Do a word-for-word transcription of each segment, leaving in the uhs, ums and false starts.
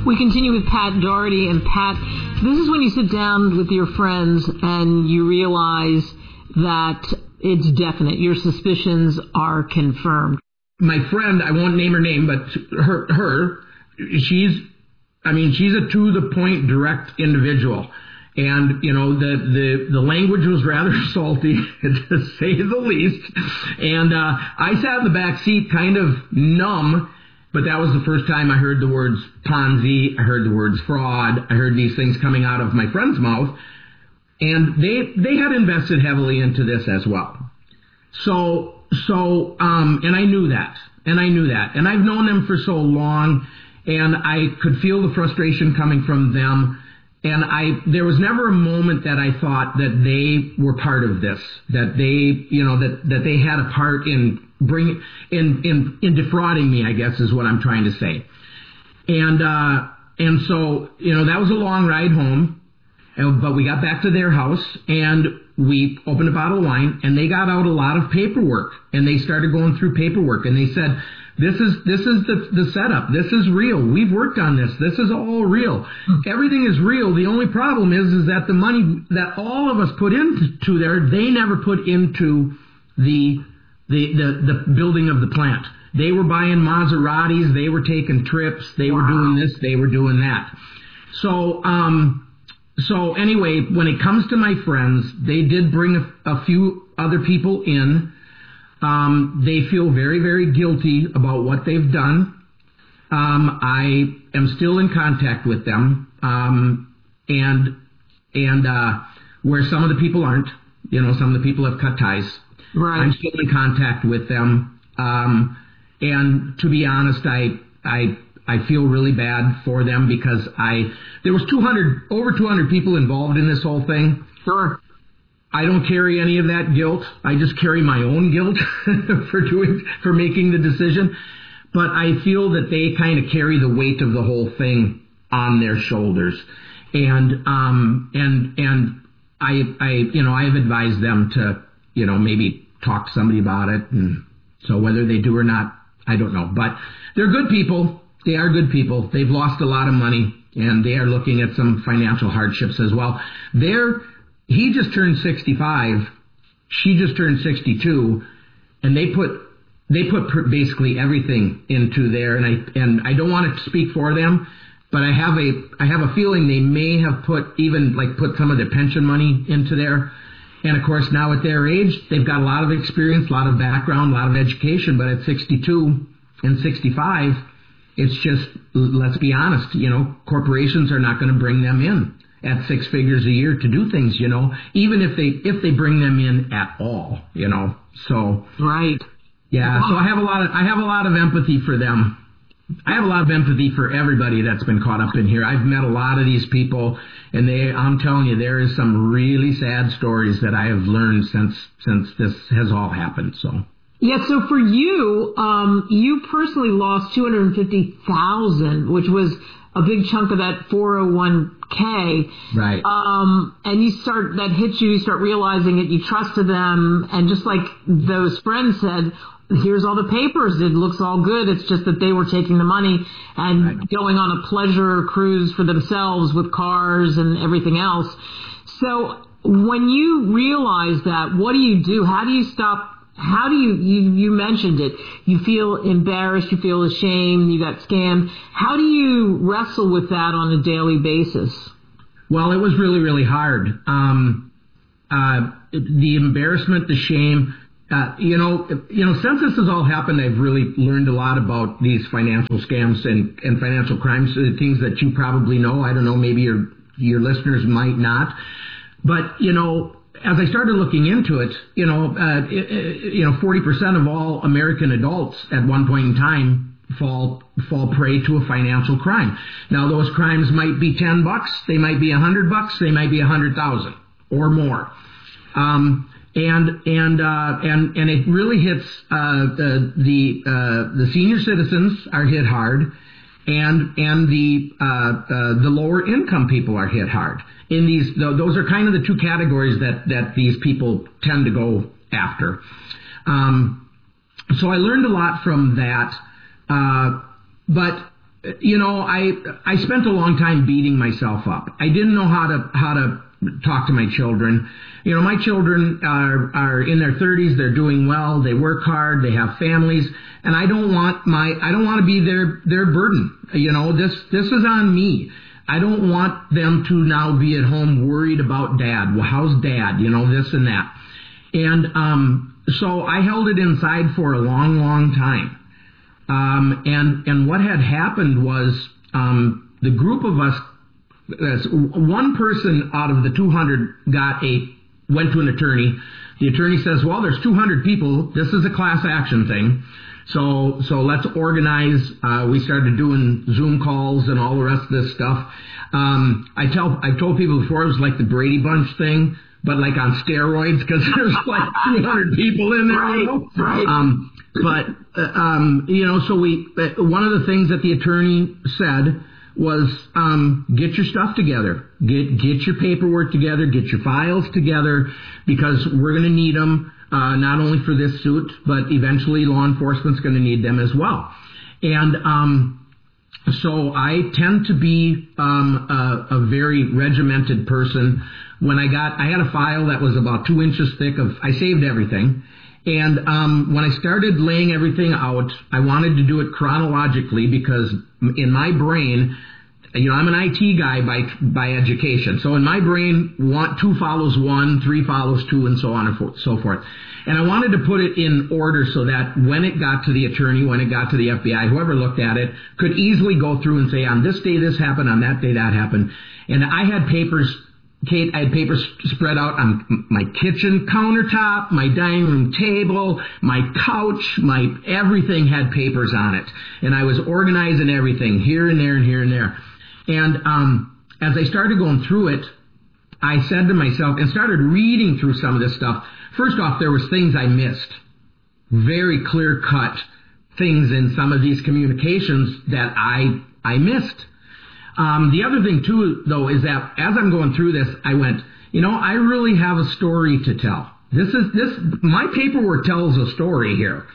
We continue with Pat Daugherty. And Pat, this is when you sit down with your friends and you realize that it's definite. Your suspicions are confirmed. My friend, I won't name her name, but her, her, she's, I mean, she's a to-the-point, direct individual. And, you know, the, the, the language was rather salty, to say the least. And uh, I sat in the back seat kind of numb, but that was the first time I heard the words Ponzi, I heard the words fraud, I heard these things coming out of my friend's mouth. And they they had invested heavily into this as well. So, so um, and I knew that. And I knew that. And I've known them for so long, and I could feel the frustration coming from them. And I, there was never a moment that I thought that they were part of this, that they, you know, that, that they had a part in bring, in, in, in defrauding me, I guess is what I'm trying to say. And, uh, and so, you know, that was a long ride home, but we got back to their house and we opened a bottle of wine and they got out a lot of paperwork and they started going through paperwork and they said, This is this is the the setup. This is real. We've worked on this. This is all real. Everything is real. The only problem is is that the money that all of us put into there, they never put into the the the, the building of the plant. They were buying Maseratis. They were taking trips. They wow. were doing this. They were doing that. So um so anyway, when it comes to my friends, they did bring a, a few other people in. Um, they feel very, very guilty about what they've done. Um, I am still in contact with them, um, and and uh, where some of the people aren't, you know, some of the people have cut ties. Right. I'm still in contact with them, um, and to be honest, I I I feel really bad for them because I there was two hundred over two hundred people involved in this whole thing. Sure. I don't carry any of that guilt. I just carry my own guilt for doing, for making the decision. But I feel that they kind of carry the weight of the whole thing on their shoulders. And, um, and, and I, I, you know, I've advised them to, you know, maybe talk to somebody about it. And so whether they do or not, I don't know. But they're good people. They are good people. They've lost a lot of money and they are looking at some financial hardships as well. They're, He just turned sixty-five. She just turned sixty-two, and they put they put pr- basically everything into there. And I and I don't want to speak for them, but I have a I have a feeling they may have put even like put some of their pension money into there. And of course, now at their age, they've got a lot of experience, a lot of background, a lot of education. But at sixty-two and sixty-five, it's just, let's be honest, you know, corporations are not going to bring them in at six figures a year to do things, you know, even if they if they bring them in at all, you know. So right, yeah. So I have a lot of I have a lot of empathy for them. I have a lot of empathy for everybody that's been caught up in here. I've met a lot of these people, and they I'm telling you, there is some really sad stories that I have learned since since this has all happened. So. Yeah, so for you, um, you personally lost two hundred fifty thousand dollars, which was a big chunk of that four oh one k. Right. Um, and you start, that hits you, you start realizing it, you trusted them, and just like those friends said, here's all the papers, it looks all good, it's just that they were taking the money and right. going on a pleasure cruise for themselves with cars and everything else. So when you realize that, what do you do? How do you stop? How do you, you, you mentioned it, you feel embarrassed, you feel ashamed, you got scammed. How do you wrestle with that on a daily basis? Well, it was really, really hard. Um, uh, the embarrassment, the shame, uh, you know, you know, since this has all happened, I've really learned a lot about these financial scams and, and financial crimes, things that you probably know. I don't know, maybe your, your listeners might not. But, you know, as I started looking into it, you know, uh, it, it, you know, forty percent of all American adults at one point in time fall fall prey to a financial crime. Now, those crimes might be ten bucks, they might be a hundred bucks, they might be a hundred thousand or more. Um, and and uh, and and it really hits uh, the the uh, the senior citizens are hit hard, and and the uh, uh, the lower income people are hit hard. In these, those are kind of the two categories that, that these people tend to go after. Um, so I learned a lot from that. Uh, but you know, I I spent a long time beating myself up. I didn't know how to how to talk to my children. You know, my children are are in their thirties. They're doing well. They work hard. They have families, and I don't want my I don't want to be their their burden. You know, this this is on me. I don't want them to now be at home worried about dad. Well, how's dad? You know, this and that. And um, so I held it inside for a long, long time. Um, and and what had happened was um, the group of us, uh, one person out of the two hundred got a went to an attorney. The attorney says, "Well, there's two hundred people. This is a class action thing. So so let's organize." Uh, we started doing Zoom calls and all the rest of this stuff. Um, I tell I told people before it was like the Brady Bunch thing, but like on steroids, because there's like two hundred people in there. Right, you know? right. Um, but uh, um, you know, so we uh, one of the things that the attorney said was um, get your stuff together, get get your paperwork together, get your files together, because we're going to need them. Uh, not only for this suit, but eventually law enforcement's going to need them as well. And um, so I tend to be um, a, a very regimented person. When I got, I had a file that was about two inches thick of, I saved everything. And um, when I started laying everything out, I wanted to do it chronologically, because in my brain, you know, I'm an I T guy by by education. So in my brain, one, two follows one, three follows two, and so on and for, so forth. And I wanted to put it in order so that when it got to the attorney, when it got to the F B I, whoever looked at it, could easily go through and say, on this day this happened, on that day that happened. And I had papers, Kate, I had papers spread out on my kitchen countertop, my dining room table, my couch, my everything had papers on it. And I was organizing everything here and there and here and there. And um, as I started going through it, I said to myself, and started reading through some of this stuff. First off, there was things I missed, very clear-cut things in some of these communications that I I missed. Um, the other thing, too, though, is that as I'm going through this, I went, you know, I really have a story to tell. This is this my paperwork tells a story here.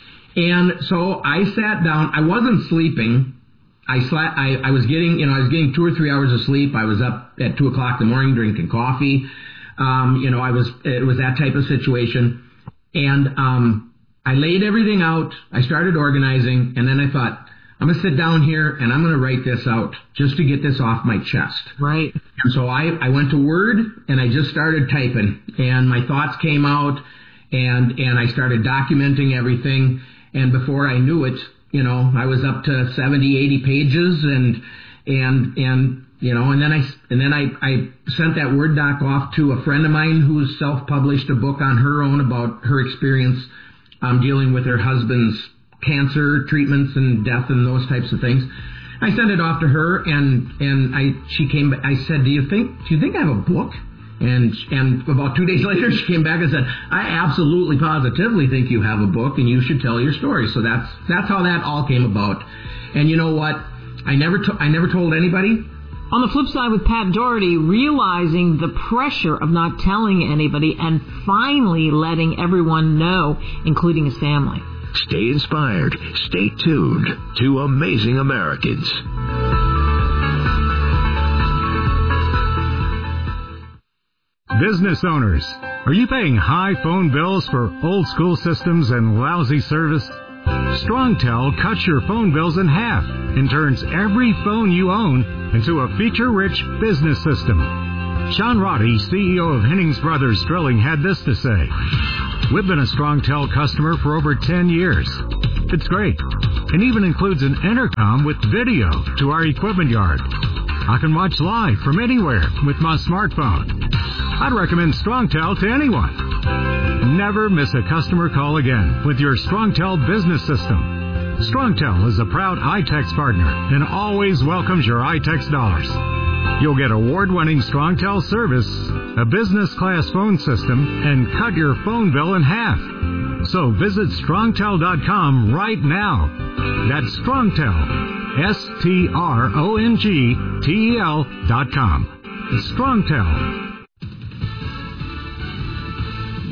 And so I sat down. I wasn't sleeping. I, sla- I I was getting, you know, I was getting two or three hours of sleep. I was up at two o'clock in the morning drinking coffee. Um, you know, I was, it was that type of situation. And um, I laid everything out. I started organizing, and then I thought, I'm going to sit down here and I'm going to write this out just to get this off my chest. Right. And so I, I went to Word and I just started typing, and my thoughts came out, and, and I started documenting everything. And before I knew it, you know, I was up to seventy, eighty pages, and, and, and, you know, and then I, and then I, I sent that Word doc off to a friend of mine who's self-published a book on her own about her experience, um, dealing with her husband's cancer treatments and death and those types of things. I sent it off to her, and, and I, she came, I said, do you think, do you think I have a book? And and about two days later, she came back and said, I absolutely positively think you have a book, and you should tell your story. So that's that's how that all came about. And you know what? I never to, I never told anybody. On the flip side, with Pat Doherty, realizing the pressure of not telling anybody and finally letting everyone know, including his family. Stay inspired. Stay tuned to Amazing Americans. Business owners, are you paying high phone bills for old school systems and lousy service? StrongTel cuts your phone bills in half and turns every phone you own into a feature-rich business system. Sean Roddy, C E O of Hennings Brothers Drilling, had this to say. We've been a StrongTel customer for over ten years. It's great, and even includes an intercom with video to our equipment yard. I can watch live from anywhere with my smartphone. I'd recommend StrongTel to anyone. Never miss a customer call again with your StrongTel business system. StrongTel is a proud I TEX partner and always welcomes your I TEX dollars. You'll get award-winning StrongTel service, a business-class phone system, and cut your phone bill in half. So visit strongtel dot com right now. That's StrongTel, S T R O N G T E L dot com. StrongTel.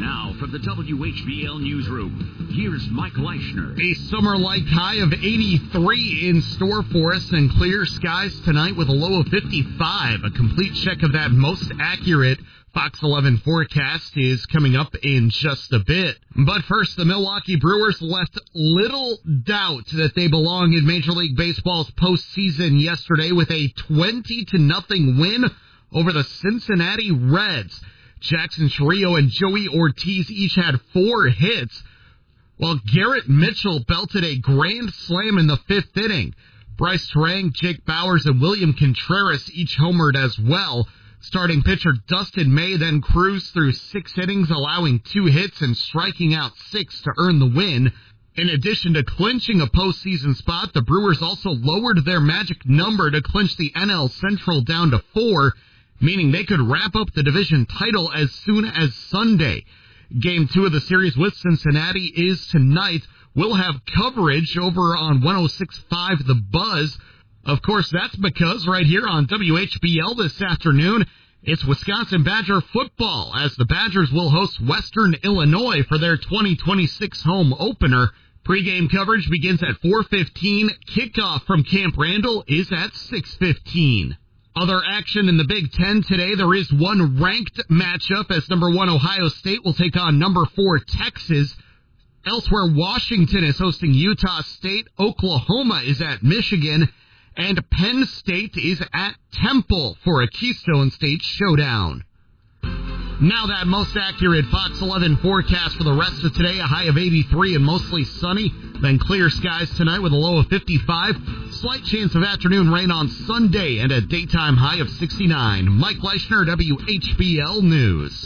from the W H B L Newsroom, here's Mike Leischner. A summer-like high of eighty-three in store for us and clear skies tonight with a low of fifty-five. A complete check of that most accurate Fox eleven forecast is coming up in just a bit. But first, the Milwaukee Brewers left little doubt that they belong in Major League Baseball's postseason yesterday with a twenty to nothing win over the Cincinnati Reds. Jackson Chourio and Joey Ortiz each had four hits, while Garrett Mitchell belted a grand slam in the fifth inning. Bryce Terang, Jake Bowers, and William Contreras each homered as well. Starting pitcher Dustin May then cruised through six innings, allowing two hits and striking out six to earn the win. In addition to clinching a postseason spot, the Brewers also lowered their magic number to clinch the N L Central down to four, meaning they could wrap up the division title as soon as Sunday. Game two of the series with Cincinnati is tonight. We'll have coverage over on one oh six point five The Buzz. Of course, that's because right here on W H B L this afternoon, it's Wisconsin Badger football, as the Badgers will host Western Illinois for their twenty twenty-six home opener. Pre-game coverage begins at four fifteen. Kickoff from Camp Randall is at six fifteen. Other action in the Big Ten today, there is one ranked matchup as number one Ohio State will take on number four Texas. Elsewhere, Washington is hosting Utah State. Oklahoma is at Michigan. And Penn State is at Temple for a Keystone State showdown. Now that most accurate Fox eleven forecast for the rest of today, a high of eighty-three and mostly sunny, then clear skies tonight with a low of fifty-five. Slight chance of afternoon rain on Sunday and a daytime high of sixty-nine. Mike Leischner, W H B L News.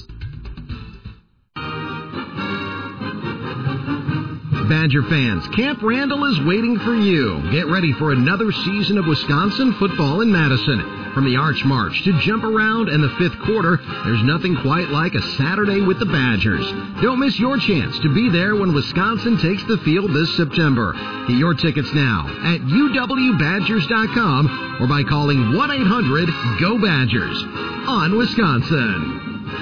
Badger fans, Camp Randall is waiting for you. Get ready for another season of Wisconsin football in Madison. From the Arch March to Jump Around and the fifth quarter, there's nothing quite like a Saturday with the Badgers. Don't miss your chance to be there when Wisconsin takes the field this September. Get your tickets now at U W Badgers dot com or by calling one eight hundred G O Badgers. On Wisconsin.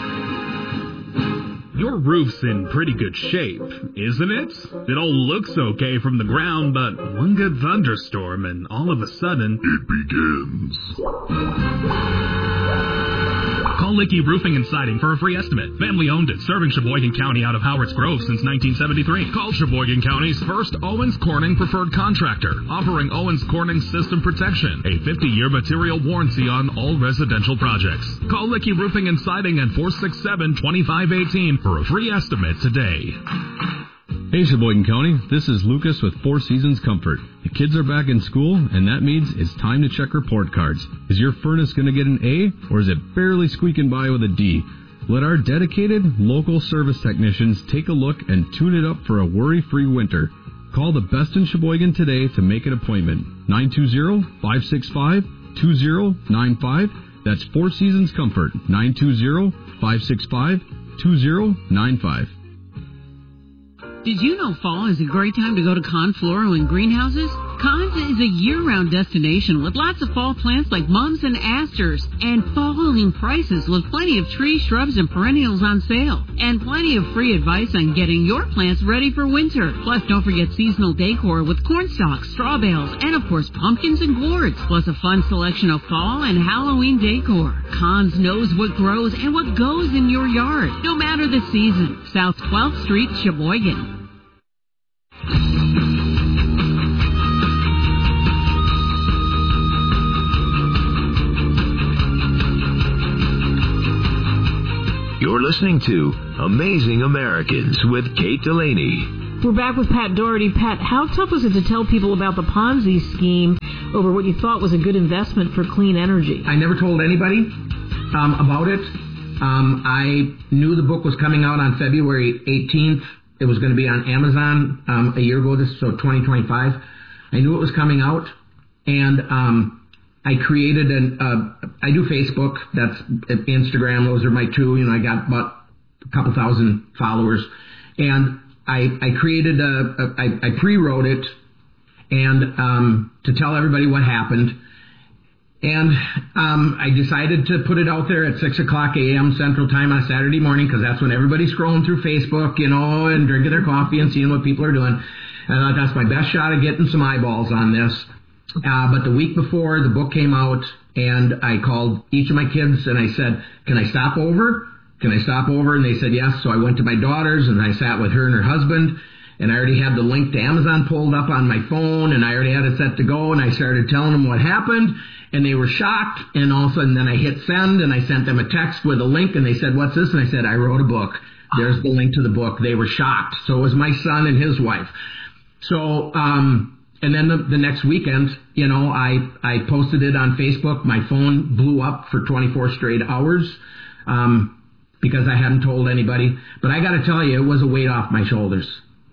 Your roof's in pretty good shape, isn't it? It all looks okay from the ground, but one good thunderstorm and all of a sudden, it begins. Call Licky Roofing and Siding for a free estimate. Family owned it, serving Sheboygan County out of Howards Grove since nineteen seventy-three. Call Sheboygan County's first Owens Corning preferred contractor, offering Owens Corning system protection, a fifty-year material warranty on all residential projects. Call Licky Roofing and Siding at four six seven, two five one eight for a free estimate today. Hey Sheboygan County, this is Lucas with Four Seasons Comfort. The kids are back in school, and that means it's time to check report cards. Is your furnace going to get an A, or is it barely squeaking by with a D? Let our dedicated, local service technicians take a look and tune it up for a worry-free winter. Call the best in Sheboygan today to make an appointment. nine two zero, five six five, two zero nine five. That's Four Seasons Comfort. nine two zero, five six five, two zero nine five. Did you know fall is a great time to go to Confloro and Greenhouses? Cons is a year-round destination with lots of fall plants like mums and asters and falling prices with plenty of trees, shrubs, and perennials on sale. And plenty of free advice on getting your plants ready for winter. Plus, don't forget seasonal decor with corn stalks, straw bales, and of course pumpkins and gourds. Plus a fun selection of fall and Halloween decor. Cons knows what grows and what goes in your yard, no matter the season. South twelfth Street, Sheboygan. You're listening to Amazing Americans with Kate Delaney. We're back with Pat Doherty. Pat, how tough was it to tell people about the Ponzi scheme over what you thought was a good investment for clean energy? I never told anybody um, about it. Um, I knew the book was coming out on February eighteenth. It was going to be on Amazon um, a year ago, this so twenty twenty-five. I knew it was coming out, and um, I created an, uh, I do Facebook, that's Instagram, those are my two, you know, I got about a couple thousand followers, and I, I created a, a I, I pre-wrote it, and um, to tell everybody what happened, And um, I decided to put it out there at six o'clock a.m. Central Time on a Saturday morning, because that's when everybody's scrolling through Facebook, you know, and drinking their coffee and seeing what people are doing. And I thought that's my best shot of getting some eyeballs on this. Uh, but the week before, the book came out, and I called each of my kids, and I said, can I stop over? Can I stop over? And they said yes. So I went to my daughter's, and I sat with her and her husband, and I already had the link to Amazon pulled up on my phone, and I already had it set to go, and I started telling them what happened. And they were shocked, and all of a sudden then I hit send, and I sent them a text with a link, and they said, what's this? And I said, I wrote a book. There's the link to the book. They were shocked. So it was my son and his wife. So, um, and then the, the next weekend, you know, I, I posted it on Facebook. My phone blew up for twenty-four straight hours, um, because I hadn't told anybody. But I got to tell you, it was a weight off my shoulders.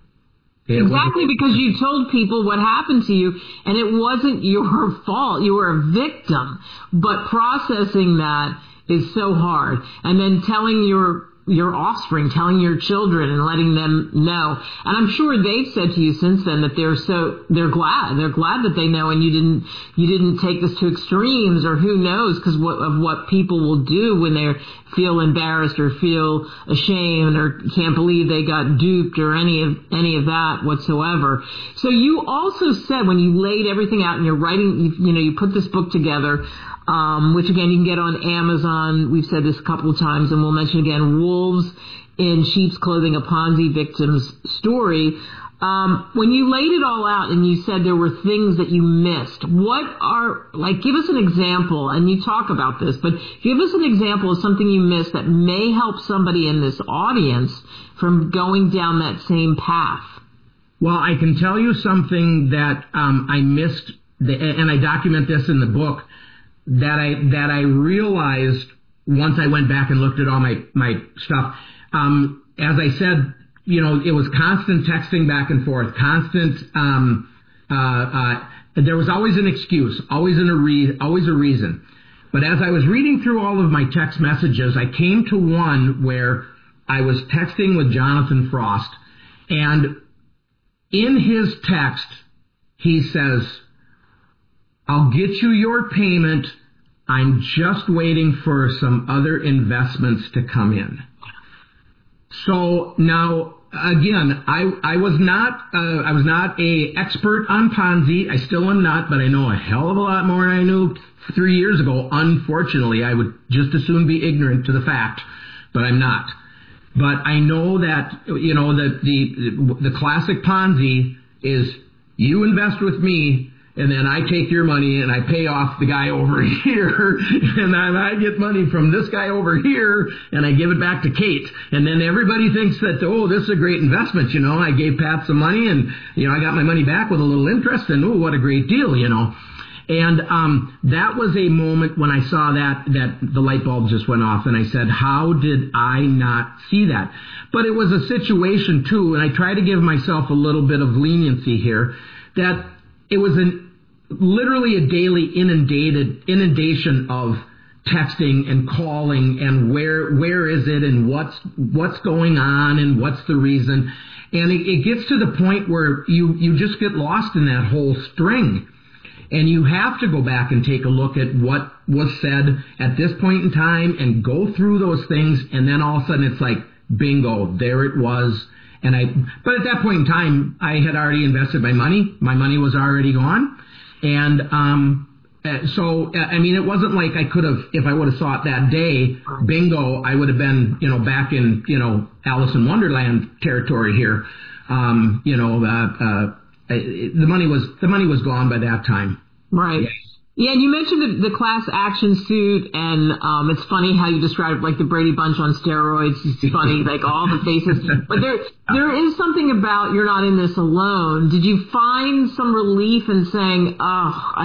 It exactly, because you told people what happened to you, and it wasn't your fault. You were a victim. But processing that is so hard. And then telling your your offspring, telling your children and letting them know. And I'm sure they've said to you since then that they're so they're glad. They're glad that they know, and you didn't you didn't take this to extremes, or who knows, because what, of what people will do when they feel embarrassed or feel ashamed or can't believe they got duped or any of any of that whatsoever. So you also said, when you laid everything out and you're writing, you, you know, you put this book together, um, which again you can get on Amazon. We've said this a couple of times, and we'll mention again, Wolves in Sheep's Clothing, a Ponzi victim's story. Um, when you laid it all out and you said there were things that you missed, what are, like, give us an example, and you talk about this, but give us an example of something you missed that may help somebody in this audience from going down that same path. Well, I can tell you something that um, I missed, the, and I document this in the book, that I that I realized once I went back and looked at all my, my stuff. Um, as I said, you know, it was constant texting back and forth, constant, um, uh, uh, there was always an excuse, always an, a re- always a reason. But as I was reading through all of my text messages, I came to one where I was texting with Jonathan Frost, and in his text, he says, I'll get you your payment. I'm just waiting for some other investments to come in. So now, again, I I was not uh, I was not a expert on Ponzi. I still am not, but I know a hell of a lot more than I knew three years ago. Unfortunately, I would just as soon be ignorant to the fact, but I'm not. But I know that, you know, the the the classic Ponzi is you invest with me, and then I take your money and I pay off the guy over here, and then I get money from this guy over here, and I give it back to Kate. And then everybody thinks that, oh, this is a great investment, you know. I gave Pat some money, and, you know, I got my money back with a little interest, and, oh, what a great deal, you know. And um that was a moment when I saw that, that the light bulb just went off, and I said, how did I not see that? But it was a situation, too, and I try to give myself a little bit of leniency here, that it was an literally a daily inundated inundation of texting and calling and where where is it and what's what's going on and what's the reason. And it, it gets to the point where you, you just get lost in that whole string. And you have to go back and take a look at what was said at this point in time and go through those things, and then all of a sudden it's like, bingo, there it was. And I, but at that point in time, I had already invested my money. My money was already gone. And, um, so, I mean, it wasn't like I could have, if I would have saw it that day, bingo, I would have been, you know, back in, you know, Alice in Wonderland territory here. Um, you know, uh, uh, the money was, the money was gone by that time. Right. Yes. Yeah, and you mentioned the, the class action suit, and um, it's funny how you describe it like the Brady Bunch on steroids. It's funny, like all the faces. But there, there is something about you're not in this alone. Did you find some relief in saying, oh,